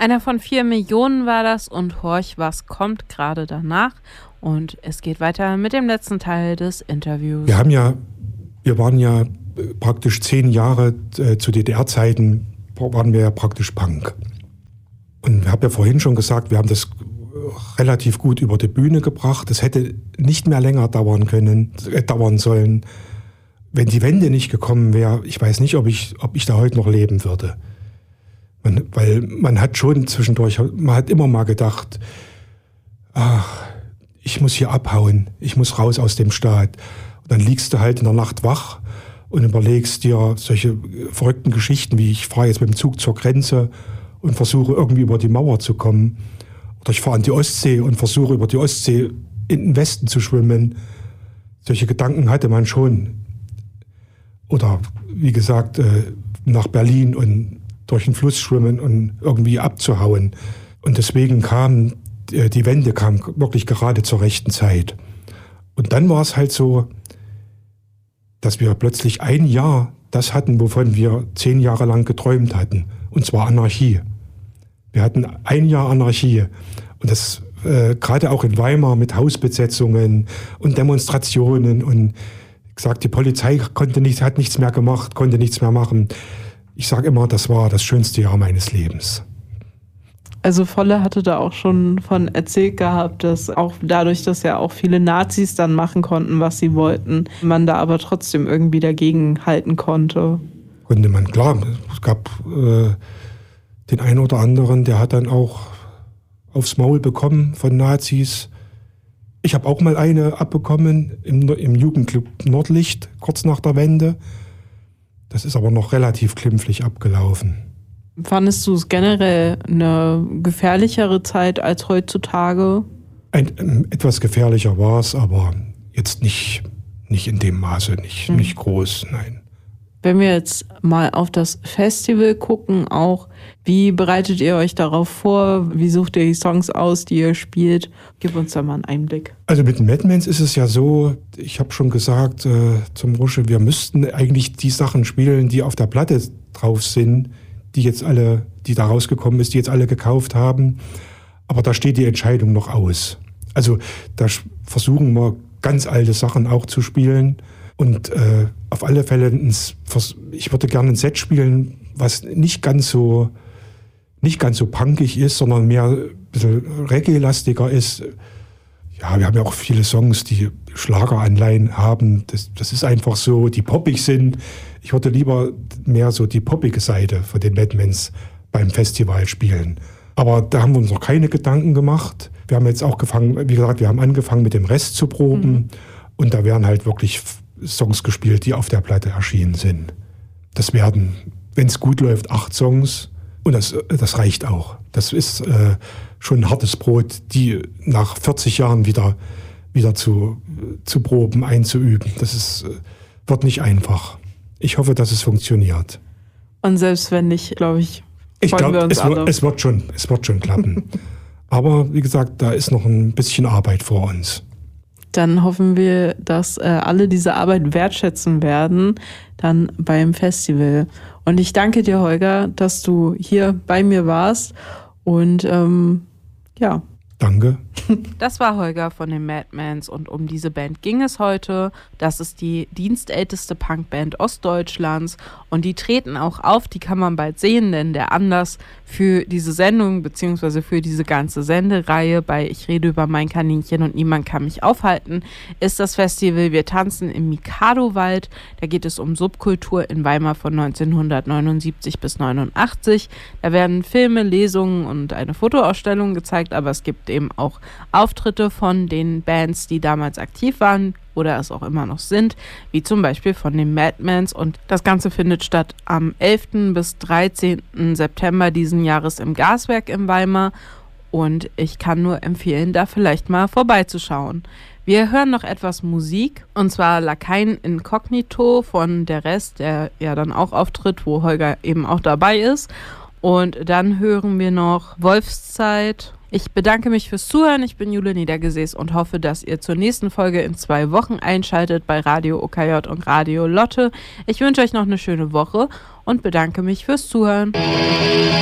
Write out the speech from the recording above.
Einer von 4 Millionen war das und horch, was kommt gerade danach. Und es geht weiter mit dem letzten Teil des Interviews. Wir waren ja praktisch 10 Jahre zu DDR-Zeiten, waren wir ja praktisch Punk. Und ich habe ja vorhin schon gesagt, wir haben das relativ gut über die Bühne gebracht. Das hätte nicht mehr länger dauern sollen. Wenn die Wende nicht gekommen wäre, ich weiß nicht, ob ich da heute noch leben würde. Weil man hat schon zwischendurch, man hat immer mal gedacht, ich muss hier abhauen, ich muss raus aus dem Staat. Und dann liegst du halt in der Nacht wach und überlegst dir solche verrückten Geschichten wie, ich fahre jetzt mit dem Zug zur Grenze und versuche irgendwie über die Mauer zu kommen. Oder ich fahre an die Ostsee und versuche über die Ostsee in den Westen zu schwimmen. Solche Gedanken hatte man schon. Oder wie gesagt, nach Berlin und durch den Fluss schwimmen und irgendwie abzuhauen. Und deswegen kam die Wende wirklich gerade zur rechten Zeit. Und dann war es halt so, dass wir plötzlich ein Jahr das hatten, wovon wir 10 Jahre lang geträumt hatten. Und zwar Anarchie. Wir hatten ein Jahr Anarchie. Und das gerade auch in Weimar mit Hausbesetzungen und Demonstrationen. Und ich sag, die Polizei hat nichts mehr gemacht, konnte nichts mehr machen. Ich sage immer, das war das schönste Jahr meines Lebens. Also Volle hatte da auch schon von erzählt gehabt, dass auch dadurch, dass ja auch viele Nazis dann machen konnten, was sie wollten, man da aber trotzdem irgendwie dagegen halten konnte. Konnte man, klar. Es gab den einen oder anderen, der hat dann auch aufs Maul bekommen von Nazis. Ich habe auch mal eine abbekommen im Jugendclub Nordlicht, kurz nach der Wende. Das ist aber noch relativ glimpflich abgelaufen. Fandest du es generell eine gefährlichere Zeit als heutzutage? Etwas gefährlicher war es, aber jetzt nicht in dem Maße, nicht groß, nein. Wenn wir jetzt mal auf das Festival gucken, auch, wie bereitet ihr euch darauf vor? Wie sucht ihr die Songs aus, die ihr spielt? Gib uns da mal einen Einblick. Also mit den Madmans ist es ja so, ich habe schon gesagt zum Rusche, wir müssten eigentlich die Sachen spielen, die auf der Platte drauf sind, die da rausgekommen ist, die jetzt alle gekauft haben. Aber da steht die Entscheidung noch aus. Also da versuchen wir ganz alte Sachen auch zu spielen. Und auf alle Fälle, ich würde gerne ein Set spielen, was nicht ganz so punkig ist, sondern mehr ein bisschen Reggae-lastiger ist. Ja, wir haben ja auch viele Songs, die Schlageranleihen haben. Das ist einfach so, die poppig sind. Ich würde lieber mehr so die poppige Seite von den Madmans beim Festival spielen. Aber da haben wir uns noch keine Gedanken gemacht. Wir haben jetzt auch angefangen mit dem Rest zu proben. Und da werden halt wirklich Songs gespielt, die auf der Platte erschienen sind. Das werden, wenn es gut läuft, 8 Songs. Und das reicht auch. Das ist schon ein hartes Brot, die nach 40 Jahren wieder zu proben, einzuüben. Das wird nicht einfach. Ich hoffe, dass es funktioniert. Und selbst wenn nicht, glaube ich, freuen wir uns alle. Es wird schon klappen. Aber wie gesagt, da ist noch ein bisschen Arbeit vor uns. Dann hoffen wir, dass alle diese Arbeit wertschätzen werden, dann beim Festival. Und ich danke dir, Holger, dass du hier bei mir warst. Und ja. Danke. Das war Holger von den Madmans und um diese Band ging es heute. Das ist die dienstälteste Punkband Ostdeutschlands und die treten auch auf, die kann man bald sehen, denn der Anlass für diese Sendung bzw. für diese ganze Sendereihe bei Ich rede über mein Kaninchen und niemand kann mich aufhalten, ist das Festival Wir tanzen im Mikado-Wald. Da geht es um Subkultur in Weimar von 1979 bis 89. Da werden Filme, Lesungen und eine Fotoausstellung gezeigt, aber es gibt eben auch Auftritte von den Bands, die damals aktiv waren oder es auch immer noch sind, wie zum Beispiel von den Madmans. Und das Ganze findet statt am 11. bis 13. September diesen Jahres im Gaswerk in Weimar. Und ich kann nur empfehlen, da vielleicht mal vorbeizuschauen. Wir hören noch etwas Musik, und zwar Lakaien Incognito von Der Rest, der ja dann auch auftritt, wo Holger eben auch dabei ist. Und dann hören wir noch Wolfszeit. Ich bedanke mich fürs Zuhören. Ich bin Jule Niedergesäß und hoffe, dass ihr zur nächsten Folge in 2 Wochen einschaltet bei Radio OKJ und Radio Lotte. Ich wünsche euch noch eine schöne Woche und bedanke mich fürs Zuhören.